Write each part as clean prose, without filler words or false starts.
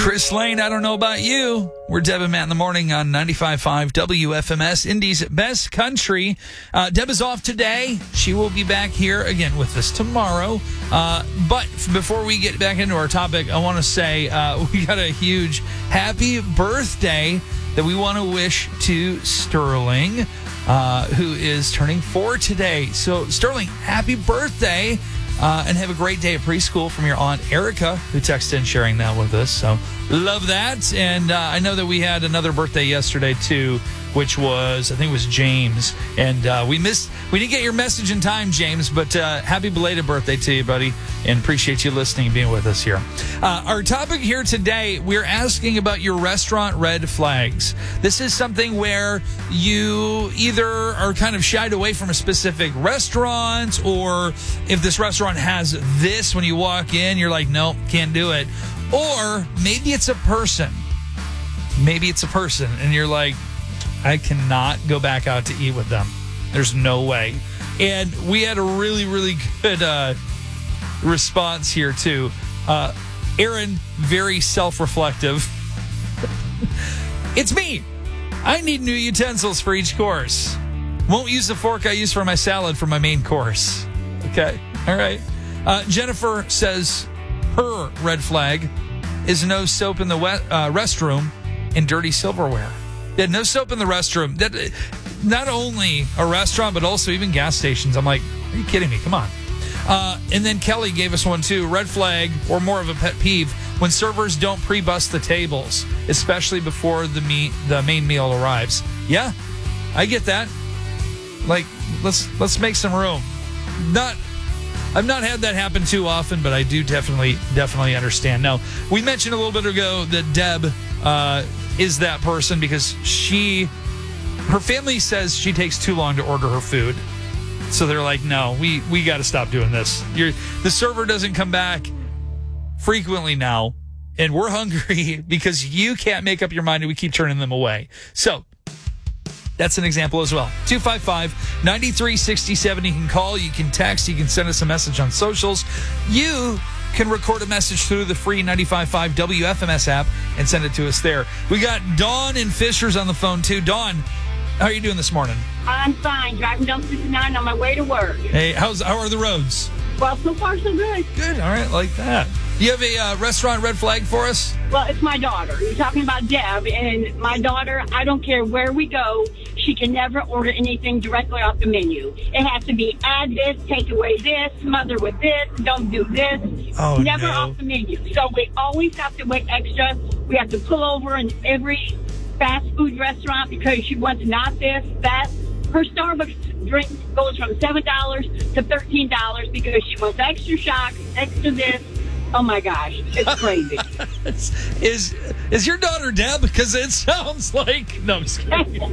Chris Lane, I don't know about you. We're Deb and Matt in the morning on 95.5 WFMS, Indy's best country. Deb is off today. She will be back here again with us tomorrow. But before we get back into our topic, I want to say we got a huge happy birthday that we want to wish to Sterling, who is turning 4 today. So, Sterling, happy birthday. And have a great day at preschool from your Aunt Erica, who texted in sharing that with us. So love that. And I know that we had another birthday yesterday, too, which was, I think it was James. And we didn't get your message in time, James, but happy belated birthday to you, buddy. And appreciate you listening and being with us here. Our topic here today, we're asking about your restaurant red flags. This is something where you either are kind of shied away from a specific restaurant, or if this restaurant has this when you walk in, you're like, nope, can't do it. Or maybe it's a person. Maybe it's a person, and you're like, I cannot go back out to eat with them. There's no way. And we had a really, really good response here, too. Aaron, very self-reflective. It's me. I need new utensils for each course. Won't use the fork I use for my salad for my main course. Okay. All right. Jennifer says her red flag is no soap in the restroom and dirty silverware. Yeah, no soap in the restroom. That, not only a restaurant, but also even gas stations. I'm like, are you kidding me? Come on. And then Kelly gave us one too. Red flag, or more of a pet peeve, when servers don't pre-bus the tables, especially before the main meal arrives. Yeah, I get that. Like, let's make some room. I've not had that happen too often, but I do definitely understand. Now, we mentioned a little bit ago that Deb is that person because her family says she takes too long to order her food. So they're like, no, we got to stop doing this. The server doesn't come back frequently now, and we're hungry because you can't make up your mind and we keep turning them away. So that's an example as well. 255-9367. You can call, you can text, you can send us a message on socials. You can record a message through the free 95.5 WFMS app and send it to us there. We got Dawn and Fishers on the phone too. Dawn, how are you doing this morning? I'm fine. Driving down 69 on my way to work. Hey, how are the roads? Well, so far so good. Good. All right, like that. You have a restaurant red flag for us? Well, it's my daughter. You're talking about Deb, and my daughter, I don't care where we go, she can never order anything directly off the menu. It has to be add this, take away this, smother with this, don't do this. Oh, never no. off the menu. So we always have to wait extra. We have to pull over in every fast food restaurant because she wants not this, that. Her Starbucks drink goes from $7 to $13 because she wants extra shots, extra this. Oh my gosh, it's crazy. Is your daughter Deb? Because it sounds like... No, I'm just kidding.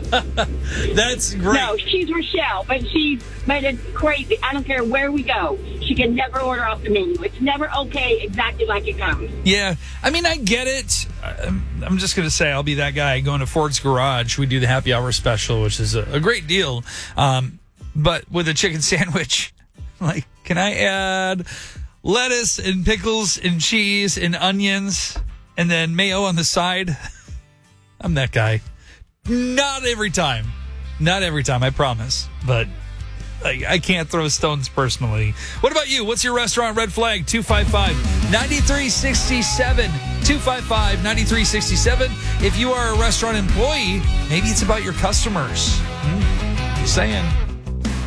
That's great. No, she's Rochelle, but she's made it crazy. I don't care where we go. She can never order off the menu. It's never okay exactly like it comes. Yeah, I mean, I get it. I'm just going to say I'll be that guy going to Ford's Garage. We do the happy hour special, which is a great deal. But with a chicken sandwich, like, can I add lettuce and pickles and cheese and onions and then mayo on the side? I'm that guy. Not every time, I promise. But I can't throw stones personally. What about you? What's your restaurant red flag? 255-9367. 255-9367. If you are a restaurant employee, maybe it's about your customers. Just saying.